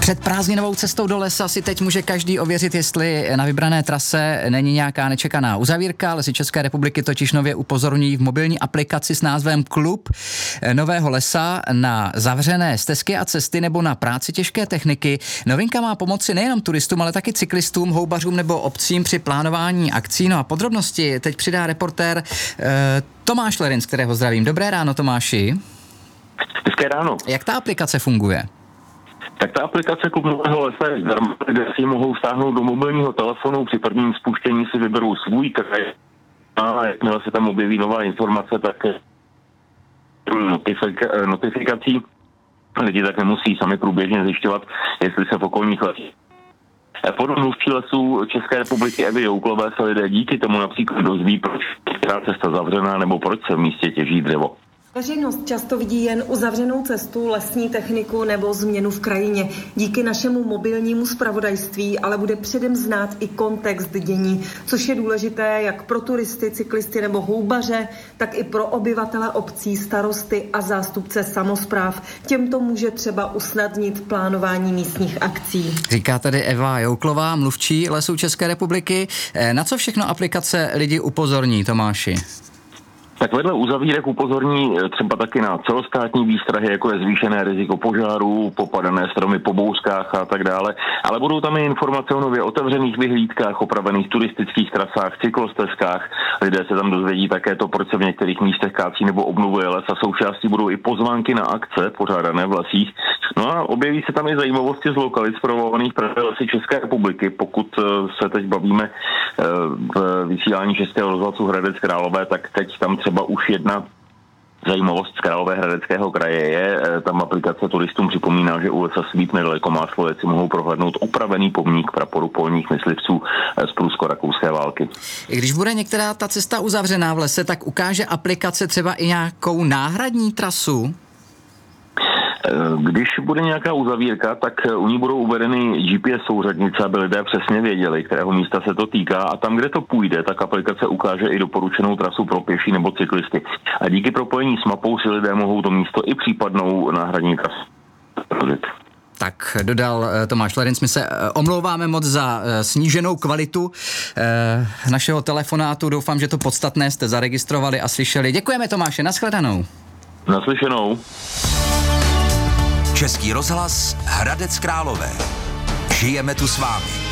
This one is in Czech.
Před prázdninovou cestou do lesa si teď může každý ověřit, jestli na vybrané trase není nějaká nečekaná uzavírka. Lesy České republiky totiž nově upozorňují v mobilní aplikaci s názvem Klub nového lesa na zavřené stezky a cesty nebo na práci těžké techniky. Novinka má pomoci nejenom turistům, ale taky cyklistům, houbařům nebo obcím při plánování akcí. No a podrobnosti teď přidá reportér Tomáš Lerinc, kterého zdravím. Dobré ráno, Tomáši. Hezké ráno. Jak ta aplikace funguje? Tak ta aplikace Klub nového lesa je zdarma, kde si mohou stáhnout do mobilního telefonu. Při prvním spuštění si vyberou svůj kraj. A jakmile se tam objeví nová informace, tak notifikací lidi tak nemusí sami průběžně zjišťovat, jestli se v okolních lesích. Podle mluvčí lesů České republiky Evy Jouklové se lidé díky tomu například dozví, proč je cesta zavřená nebo proč se v místě těží dřevo. Veřejnost často vidí jen uzavřenou cestu, lesní techniku nebo změnu v krajině. Díky našemu mobilnímu zpravodajství ale bude předem znát i kontext dění, což je důležité jak pro turisty, cyklisty nebo houbaře, tak i pro obyvatele obcí, starosty a zástupce samospráv. Těmto může třeba usnadnit plánování místních akcí. Říká tady Eva Jouklová, mluvčí Lesů České republiky. Na co všechno aplikace lidi upozorní, Tomáši? Tak vedle uzavírek upozorní třeba taky na celostátní výstrahy, jako je zvýšené riziko požárů, popadané stromy po bouřkách a tak dále. Ale budou tam i informace o nově otevřených vyhlídkách, opravených turistických trasách, cyklostezkách. Lidé se tam dozvědí také to, proč se v některých místech kácí nebo obnovuje les, a součástí budou i pozvánky na akce pořádané v lesích. No a objeví se tam i zajímavosti z lokalit spravovaných právě Lesy České republiky. Pokud se teď bavíme v vysílání Českého rozhlasu Hradec Králové, tak teď tam třeba už jedna zajímavost z Královéhradeckého kraje je. Tam aplikace turistům připomíná, že u lesa Svít nedaleko Máchlové si mohou prohlédnout opravený pomník praporu polních myslivců z prusko-rakouské války. I když bude některá ta cesta uzavřená v lese, tak ukáže aplikace třeba i nějakou náhradní trasu? Když bude nějaká uzavírka, tak u ní budou uvedeny GPS souřadnice, aby lidé přesně věděli, kterého místa se to týká, a tam, kde to půjde, tak aplikace ukáže i doporučenou trasu pro pěší nebo cyklisty. A díky propojení s mapou si lidé mohou to místo i případnou náhradní trasu. Tak dodal Tomáš Lerinc. My se omlouváme moc za sníženou kvalitu našeho telefonátu. Doufám, že to podstatné jste zaregistrovali a slyšeli. Děkujeme, Tomáše, nashledanou. Naslyšenou. Český rozhlas Hradec Králové. Žijeme tu s vámi.